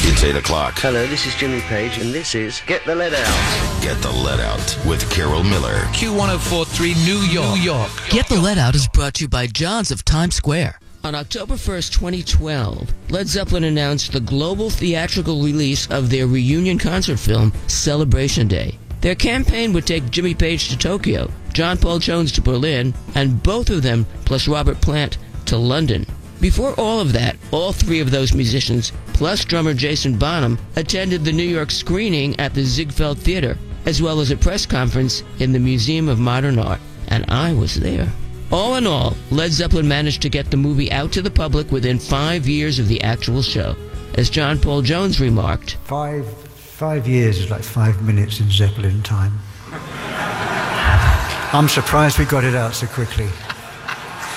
It's 8 o'clock. Hello, this is Jimmy Page, and this is Get the Lead Out. Get the Lead Out with Carol Miller. Q1043 New York. Get the Lead Out is brought to you by John's of Times Square. On October 1st, 2012, Led Zeppelin announced the global theatrical release of their reunion concert film, Celebration Day. Their campaign would take Jimmy Page to Tokyo, John Paul Jones to Berlin, and both of them, plus Robert Plant, to London. Before all of that, all three of those musicians, plus drummer Jason Bonham, attended the New York screening at the Ziegfeld Theater, as well as a press conference in the Museum of Modern Art, and I was there. All in all, Led Zeppelin managed to get the movie out to the public within 5 years of the actual show. As John Paul Jones remarked, Five years is like 5 minutes in Zeppelin time. I'm surprised we got it out so quickly.